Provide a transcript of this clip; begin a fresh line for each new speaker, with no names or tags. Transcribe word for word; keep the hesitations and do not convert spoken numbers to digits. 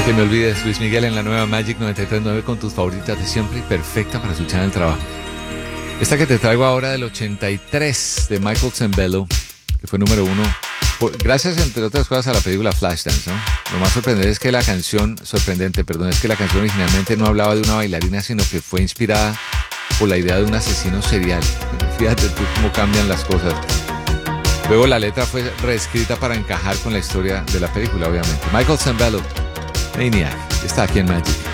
Hasta que me olvides, Luis Miguel en la nueva Magic noventa y tres punto nueve con tus favoritas de siempre y perfecta para escuchar en el trabajo. Esta que te traigo ahora del ochenta y tres de Michael Sembello, que fue número uno, por, gracias entre otras cosas a la película Flashdance, ¿no? Lo más sorprendente es que la canción, sorprendente, perdón, es que la canción originalmente no hablaba de una bailarina, sino que fue inspirada por la idea de un asesino serial. Fíjate tú cómo cambian las cosas. Luego la letra fue reescrita para encajar con la historia de la película, obviamente. Michael Sembello, Maniac, está aquí en Magic.